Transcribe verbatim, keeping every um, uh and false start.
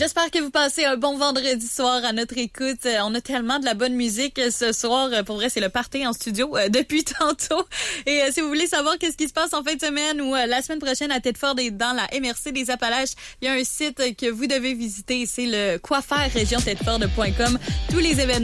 J'espère que vous passez un bon vendredi soir à notre écoute. On a tellement de la bonne musique ce soir. Pour vrai, c'est le party en studio euh, depuis tantôt. Et euh, si vous voulez savoir qu'est-ce qui se passe en fin de semaine ou euh, la semaine prochaine à Thetford et dans la M R C des Appalaches, il y a un site que vous devez visiter. C'est le quoi faire région thetford point com. Tous les événements